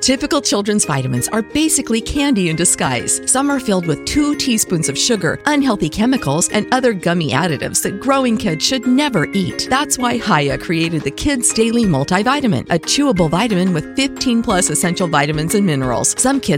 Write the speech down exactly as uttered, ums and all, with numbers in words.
Typical children's vitamins are basically candy in disguise. Some are filled with two teaspoons of sugar, unhealthy chemicals, and other gummy additives that growing kids should never eat. That's why Hiya created the Kids Daily Multivitamin, a chewable vitamin with fifteen plus essential vitamins and minerals. Some kids